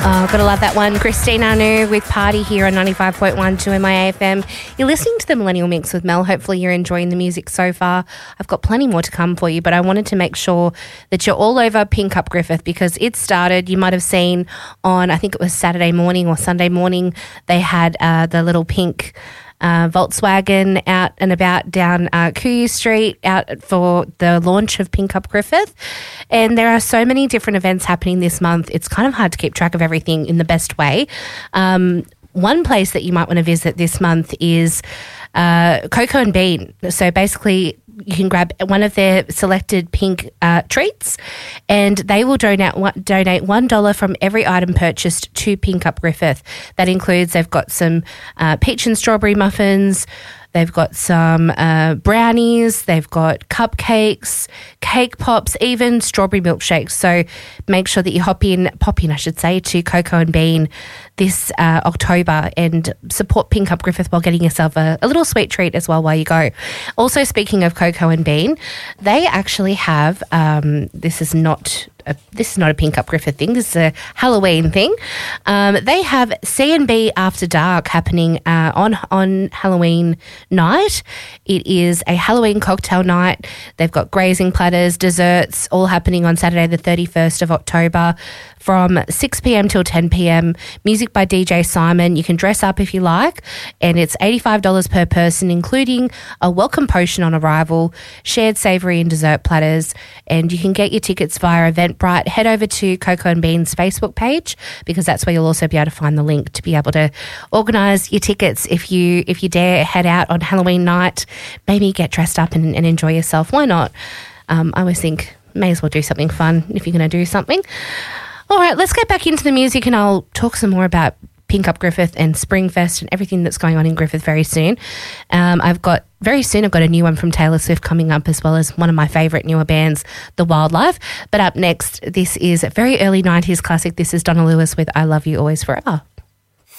Oh, gotta love that one. Christine Anu with Party here on 95.1 2MI FM. You're listening to the Millennial Mix with Mel. Hopefully you're enjoying the music so far. I've got plenty more to come for you, but I wanted to make sure that you're all over Pink Up Griffith because it started, you might have seen on, I think it was Saturday morning or Sunday morning, they had the little pink Volkswagen out and about down Kuyu Street out for the launch of Pink Up Griffith. And there are so many different events happening this month. It's kind of hard to keep track of everything in the best way. One place that you might want to visit this month is Coco and Bean. So basically you can grab one of their selected pink treats and they will donate $1 from every item purchased to Pink Up Griffith. That includes they've got some peach and strawberry muffins, they've got some brownies, they've got cupcakes, cake pops, even strawberry milkshakes. So make sure that you pop in to Coco and Bean this October and support Pink Up Griffith while getting yourself a little sweet treat as well while you go. Also, speaking of Coco and Bean, they actually have, this is not a Pink Up Griffith thing. This is a Halloween thing. They have C&B After Dark happening on Halloween night. It is a Halloween cocktail night. They've got grazing platters, desserts, all happening on Saturday the 31st of October from 6 p.m. till 10 p.m. Music by DJ Simon. You can dress up if you like, and it's $85 per person, including a welcome potion on arrival, shared savoury and dessert platters, and you can get your tickets via Eventbrite. Head over to Coco and Bean's Facebook page because that's where you'll also be able to find the link to be able to organise your tickets if you dare head out on Halloween night. Maybe get dressed up and enjoy yourself. Why not? I always think may as well do something fun if you're going to do something. All right, let's get back into the music and I'll talk some more about Pink Up Griffith and Springfest and everything that's going on in Griffith very soon. I've got a new one from Taylor Swift coming up, as well as one of my favourite newer bands, The Wildlife. But up next, this is a very early 90s classic. This is Donna Lewis with I Love You Always Forever.